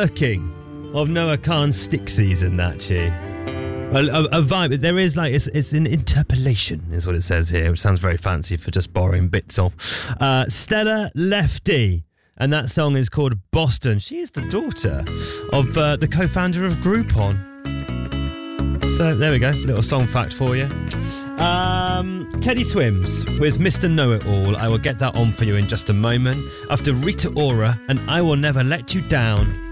working of Noah Khan's stick season, that Chi. A vibe. There is like it's an interpolation, is what it says here, which sounds very fancy for just borrowing bits of. Stella Lefty, and that song is called Boston. She is the daughter of the co-founder of Groupon. So there we go, little song fact for you. Teddy Swims with Mr. Know-It-All. I will get that on for you in just a moment. After Rita Ora and I Will Never Let You Down.